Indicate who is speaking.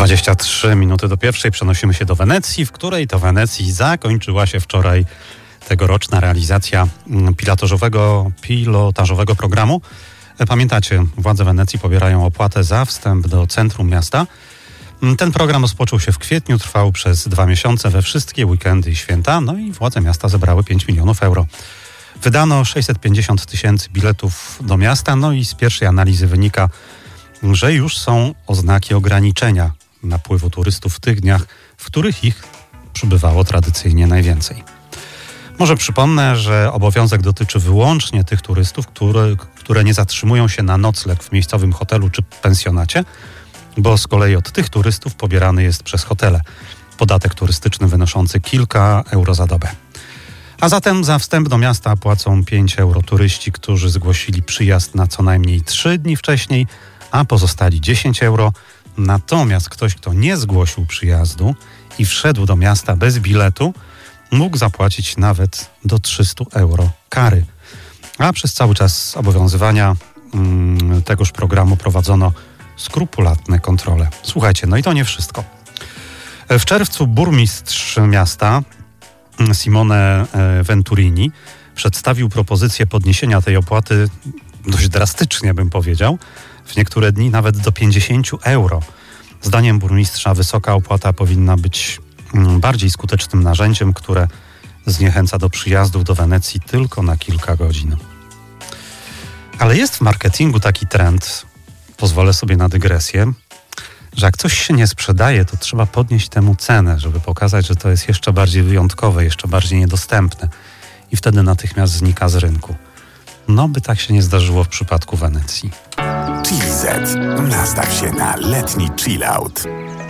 Speaker 1: 23 minuty do pierwszej przenosimy się do Wenecji, w której to Wenecji zakończyła się wczoraj tegoroczna realizacja pilotażowego programu. Pamiętacie, władze Wenecji pobierają opłatę za wstęp do centrum miasta. Ten program rozpoczął się w kwietniu, trwał przez 2 miesiące we wszystkie weekendy i święta, no i władze miasta zebrały 5 milionów euro. Wydano 650 tysięcy biletów do miasta, no i z pierwszej analizy wynika, że już są oznaki ograniczenia napływu turystów w tych dniach, w których ich przybywało tradycyjnie najwięcej. Może przypomnę, że obowiązek dotyczy wyłącznie tych turystów, które nie zatrzymują się na nocleg w miejscowym hotelu czy pensjonacie, bo z kolei od tych turystów pobierany jest przez hotele podatek turystyczny wynoszący kilka euro za dobę. A zatem za wstęp do miasta płacą 5 euro turyści, którzy zgłosili przyjazd na co najmniej 3 dni wcześniej, a pozostali 10 euro. Natomiast ktoś, kto nie zgłosił przyjazdu i wszedł do miasta bez biletu, mógł zapłacić nawet do 300 euro kary. A przez cały czas obowiązywania tegoż programu prowadzono skrupulatne kontrole. Słuchajcie, no i to nie wszystko. W czerwcu burmistrz miasta Simone Venturini przedstawił propozycję podniesienia tej opłaty dość drastycznie, bym powiedział. W niektóre dni nawet do 50 euro. Zdaniem burmistrza wysoka opłata powinna być bardziej skutecznym narzędziem, które zniechęca do przyjazdów do Wenecji tylko na kilka godzin. Ale jest w marketingu taki trend, pozwolę sobie na dygresję, że jak coś się nie sprzedaje, to trzeba podnieść temu cenę, żeby pokazać, że to jest jeszcze bardziej wyjątkowe, jeszcze bardziej niedostępne i wtedy natychmiast znika z rynku. No by tak się nie zdarzyło w przypadku Wenecji.
Speaker 2: Chill Z. Nastaw się na letni chill out.